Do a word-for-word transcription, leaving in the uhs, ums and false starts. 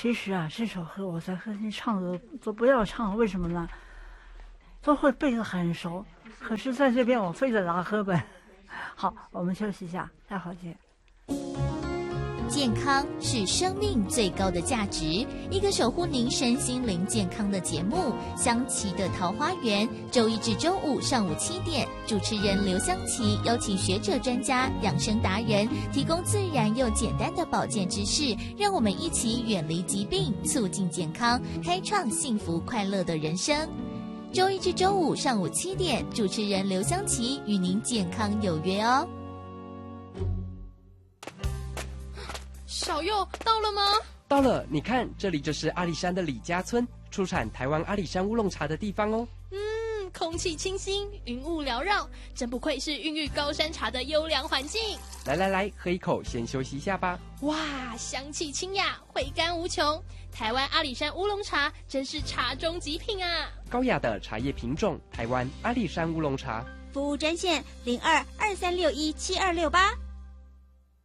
其实啊，这首歌我在客厅唱的都不要唱，为什么呢？都会背得很熟，可是在这边我非得拿课本。好，我们休息一下，待会儿见。 健康是生命最高的价值，一个守护您身心灵健康的节目《香琪的桃花源》，周一至周五上午七点，主持人刘香琪邀请学者专家、养生达人，提供自然又简单的保健知识，让我们一起远离疾病，促进健康，开创幸福快乐的人生。周一至周五上午七点，主持人刘香琪与您健康有约哦。 小佑到了吗？ 到了，你看，这里就是阿里山的李家村，出产台湾阿里山乌龙茶的地方哦。 嗯，空气清新，云雾缭绕，真不愧是孕育高山茶的优良环境。 来来来，喝一口，先休息一下吧。 哇，香气清雅，回甘无穷。台湾阿里山乌龙茶真是茶中极品啊！ 高雅的茶叶品种，台湾阿里山乌龙茶。 服务专线零二二三六一七二六八。